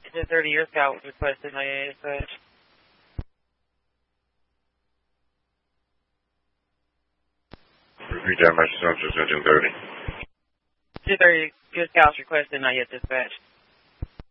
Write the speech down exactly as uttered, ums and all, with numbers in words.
ten thirty, your scout was requested, nine eight dispatch. Repeat that, my son, just ten thirty. ten thirty, your scout's requested, not yet dispatch.